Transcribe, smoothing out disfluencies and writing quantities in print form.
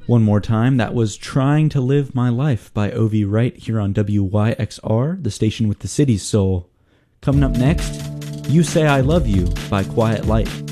One more time, that was Trying to Live My Life by O.V. Wright here on WYXR, the station with the city's soul. Coming up next, You Say I Love You by Quiet Light.